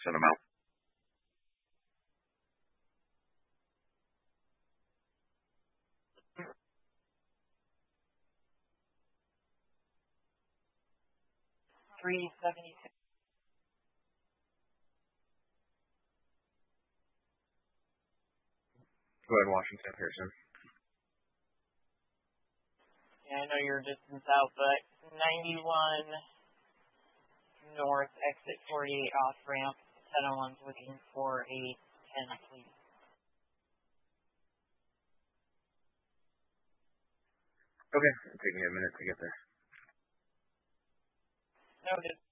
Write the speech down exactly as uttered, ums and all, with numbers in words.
send them out. three seventy-two. Go ahead, Washington Pearson. Yeah, I know you're distance out, but ninety-one north, exit forty-eight off ramp. seven oh one's looking for a ten, please. Okay, it'll take me a minute to get there. Noted.